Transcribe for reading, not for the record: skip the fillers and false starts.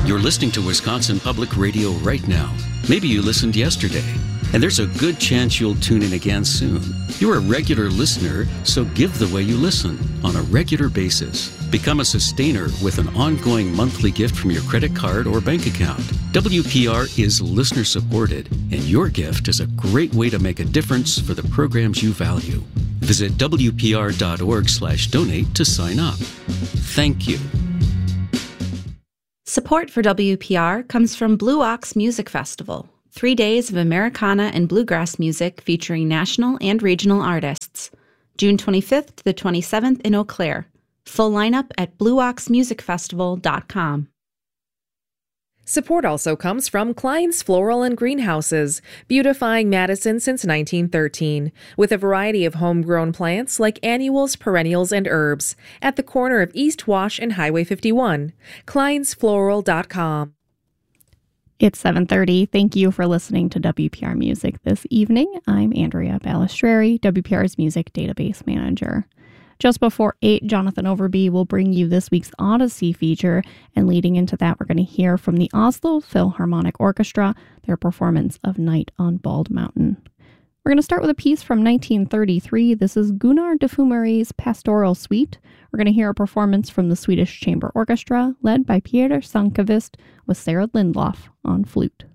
You're listening to Wisconsin Public Radio right now. Maybe you listened yesterday, and there's a good chance you'll tune in again soon. You're a regular listener, so give the way you listen on a regular basis. Become a sustainer with an ongoing monthly gift from your credit card or bank account. WPR is listener supported, and your gift is a great way to make a difference for the programs you value. Visit WPR.org/donate to sign up. Thank you. Support for WPR comes from Blue Ox Music Festival, 3 days of Americana and bluegrass music featuring national and regional artists. June 25th to the 27th in Eau Claire. Full lineup at blueoxmusicfestival.com. Support also comes from Klein's Floral and Greenhouses, beautifying Madison since 1913, with a variety of homegrown plants like annuals, perennials, and herbs, at the corner of East Wash and Highway 51. KleinsFloral.com. It's 7:30. Thank you for listening to WPR Music this evening. I'm Andrea Balistreri, WPR's Music Database Manager. Just before 8, Jonathan Overby will bring you this week's Odyssey feature, and leading into that, we're going to hear from the Oslo Philharmonic Orchestra, their performance of Night on Bald Mountain. We're going to start with a piece from 1933. This is Gunnar de Fumeri's Pastoral Suite. We're going to hear a performance from the Swedish Chamber Orchestra, led by Peter Sundqvist, with Sarah Lindlof on flute.